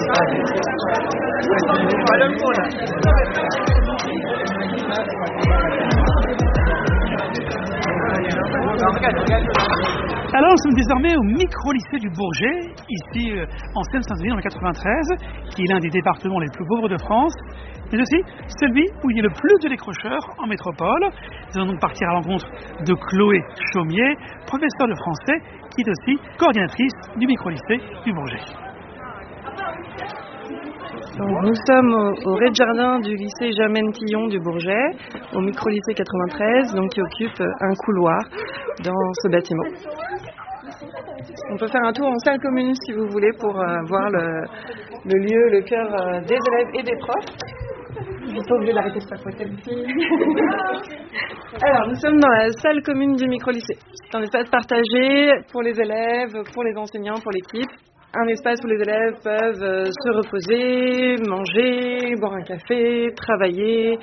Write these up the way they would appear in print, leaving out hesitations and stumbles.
Alors, nous sommes désormais au micro-lycée du Bourget, ici en Seine-Saint-Denis, dans le 93, qui est l'un des départements les plus pauvres de France, mais aussi celui où il y a le plus de décrocheurs en métropole. Nous allons donc partir à l'encontre de Chloé Chaumier, professeure de français, qui est aussi coordinatrice du micro-lycée du Bourget. Donc, nous sommes au rez-de-jardin du lycée Germaine Tillon du Bourget, au micro-lycée 93, donc qui occupe un couloir dans ce bâtiment. On peut faire un tour en salle commune si vous voulez pour voir le lieu, le cœur des élèves et des profs. Je suis pas obligée d'arrêter de papoter le film. Alors, nous sommes dans la salle commune du micro-lycée. C'est un espace partagé pour les élèves, pour les enseignants, pour l'équipe. Un espace où les élèves peuvent se reposer, manger, boire un café, travailler,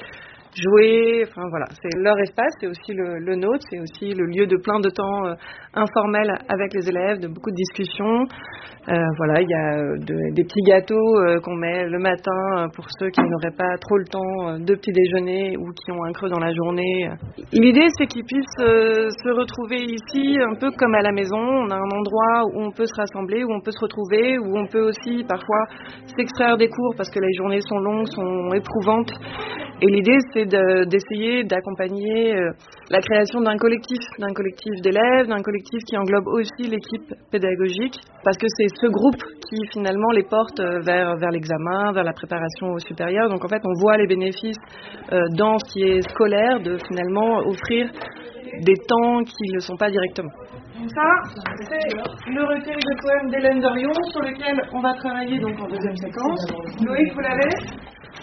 jouer, enfin voilà, c'est leur espace, c'est aussi le nôtre, c'est aussi le lieu de plein de temps informel avec les élèves, de beaucoup de discussions. Voilà, il y a des petits gâteaux qu'on met le matin pour ceux qui n'auraient pas trop le temps de petit déjeuner ou qui ont un creux dans la journée. L'idée, c'est qu'ils puissent se retrouver ici un peu comme à la maison. On a un endroit où on peut se rassembler, où on peut se retrouver, où on peut aussi parfois s'extraire des cours parce que les journées sont longues, sont éprouvantes. Et l'idée, c'est d'essayer d'accompagner la création d'un collectif d'élèves, d'un collectif qui englobe aussi l'équipe pédagogique, parce que c'est ce groupe qui finalement les porte vers l'examen, vers la préparation au supérieur. Donc en fait, on voit les bénéfices dans ce qui est scolaire, de finalement offrir des temps qui ne le sont pas directement. Donc ça, c'est le recueil de poèmes d'Hélène Dorion, sur lequel on va travailler donc en deuxième séquence. Loïc, vous l'avez ?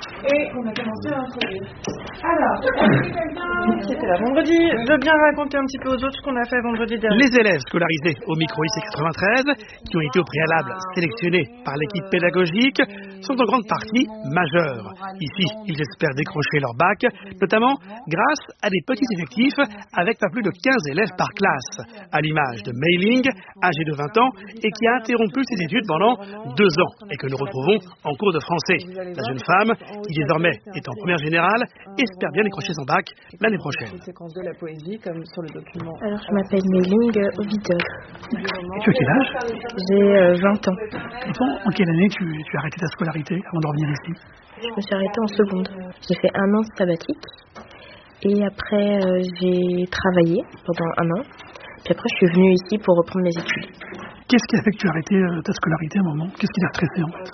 Et on a commencé à introduire. Alors, quelqu'un qui était là vendredi veut bien raconter un petit peu aux autres ce qu'on a fait vendredi dernier. Les élèves scolarisés au micro-lycée 93, qui ont été au préalable sélectionnés par l'équipe pédagogique, sont en grande partie majeurs. Ici, ils espèrent décrocher leur bac, notamment grâce à des petits effectifs avec pas plus de 15 élèves par classe, à l'image de Mei Ling, âgée de 20 ans et qui a interrompu ses études pendant 2 ans et que nous retrouvons en cours de français. La jeune femme, qui désormais est en première générale, espère bien décrocher son bac l'année prochaine. Séquence de la poésie, comme sur le document. Alors, je m'appelle Méling Ovidor. Et tu as quel âge ? J'ai 20 ans. Et toi, en quelle année tu as arrêté ta scolarité avant de revenir ici ? Je me suis arrêtée en seconde. J'ai fait 1 an de sabbatique. Et après, j'ai travaillé pendant 1 an. Puis après, je suis venue ici pour reprendre mes études. Qu'est-ce qui a fait que tu as arrêté ta scolarité à un moment ? Qu'est-ce qui t'a stressé en fait ?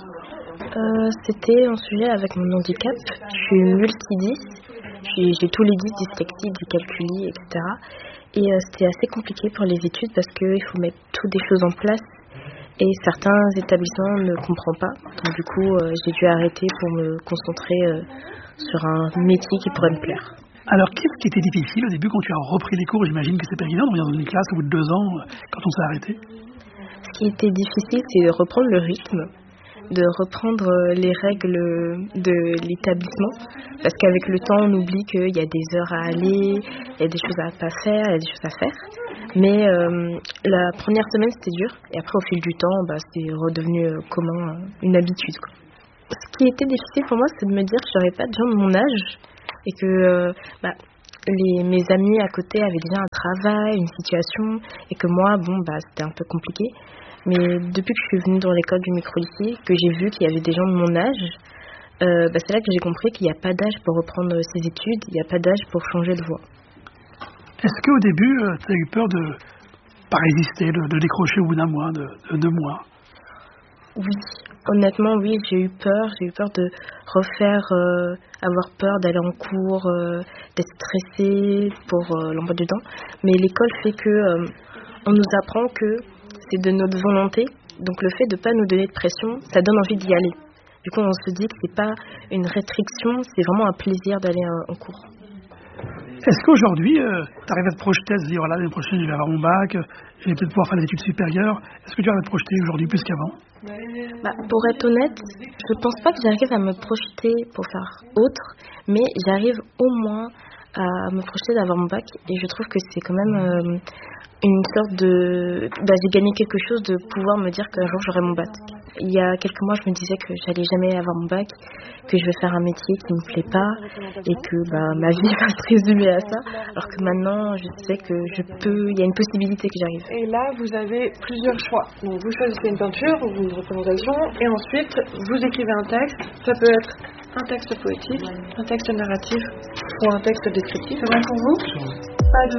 C'était un sujet avec mon handicap. Je suis multi-10. J'ai tous les 10, dyslexie, dyscalculie, etc. Et c'était assez compliqué pour les études parce qu'il faut mettre toutes des choses en place. Et certains établissements ne comprennent pas. Donc du coup, j'ai dû arrêter pour me concentrer sur un métier qui pourrait me plaire. Alors, qu'est-ce qui était difficile au début quand tu as repris les cours ? J'imagine que c'est pas évident de revenir dans une classe au bout de 2 ans quand on s'est arrêté. Ce qui était difficile, c'est de reprendre le rythme, de reprendre les règles de l'établissement. Parce qu'avec le temps, on oublie qu'il y a des heures à aller, il y a des choses à pas faire, il y a des choses à faire. Mais la première semaine, c'était dur. Et après, au fil du temps, c'est redevenu commun, une habitude, quoi. Ce qui était difficile pour moi, c'est de me dire que j'aurais pas de gens de mon âge et que mes amis à côté avaient déjà un travail, une situation, et que moi, c'était un peu compliqué. Mais depuis que je suis venue dans l'école du micro-lycée, que j'ai vu qu'il y avait des gens de mon âge, c'est là que j'ai compris qu'il n'y a pas d'âge pour reprendre ses études, il n'y a pas d'âge pour changer de voie. Est-ce qu'au début, tu as eu peur de pas résister, de décrocher au bout d'un mois, de 2 mois ? Oui, honnêtement, oui, j'ai eu peur de refaire, avoir peur d'aller en cours, d'être stressée pour l'emploi du temps. Mais l'école fait que on nous apprend que c'est de notre volonté. Donc le fait de ne pas nous donner de pression, ça donne envie d'y aller. Du coup, on se dit que c'est pas une restriction, c'est vraiment un plaisir d'aller en cours. Est-ce qu'aujourd'hui, tu arrives à te projeter, à te dire, voilà, l'année prochaine, je vais avoir mon bac, je vais peut-être pouvoir faire des études supérieures. Est-ce que tu arrives à te projeter aujourd'hui plus qu'avant ? Pour être honnête, je pense pas que j'arrive à me projeter pour faire autre, mais j'arrive au moins à me projeter d'avoir mon bac, et je trouve que c'est quand même une sorte de... j'ai gagné quelque chose de pouvoir me dire qu'un jour j'aurai mon bac. Il y a quelques mois, je me disais que j'allais jamais avoir mon bac, que je vais faire un métier qui me plaît pas et que ma vie va se résumer à ça. Alors que maintenant, je sais que il y a une possibilité que j'arrive. Et là, vous avez plusieurs choix. Donc, vous choisissez une peinture ou une représentation et ensuite, vous écrivez un texte. Ça peut être un texte poétique, un texte narratif ou un texte descriptif. C'est bon pour vous ? Pas de